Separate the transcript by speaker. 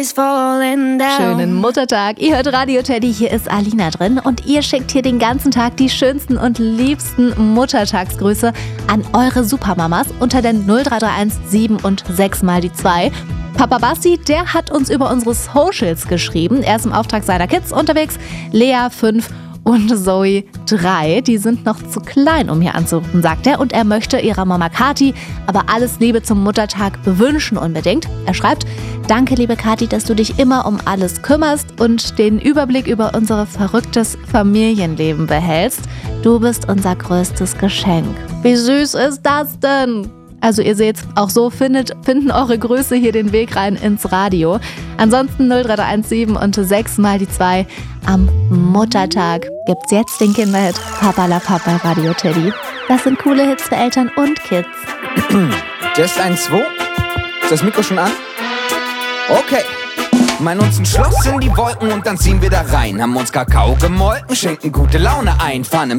Speaker 1: Schönen Muttertag. Ihr hört Radio Teddy, hier ist Alina drin und ihr schickt hier den ganzen Tag die schönsten und liebsten Muttertagsgrüße an eure Supermamas unter der 0331 7 und 6 mal die 2. Papa Basti, der hat uns über unsere Socials geschrieben. Er ist im Auftrag seiner Kids unterwegs. Lea 5 und Zoe 3, die sind noch zu klein, um hier anzurufen, sagt er. Und er möchte ihrer Mama Kathi aber alles Liebe zum Muttertag wünschen unbedingt. Er schreibt: Danke, liebe Kathi, dass du dich immer um alles kümmerst und den Überblick über unser verrücktes Familienleben behältst. Du bist unser größtes Geschenk. Wie süß ist das denn? Also ihr seht, auch so finden eure Grüße hier den Weg rein ins Radio. Ansonsten 03117 und 6 mal die 2 am Muttertag gibt's jetzt den Kinderhit Papa la Papa bei Radio Teddy. Das sind coole Hits für Eltern und Kids.
Speaker 2: Test 1, 2. Ist das Mikro schon an? Okay. Mein uns ein Schloss in die Wolken und dann ziehen wir da rein. Haben uns Kakao gemolken, schenken gute Laune ein. Fahren im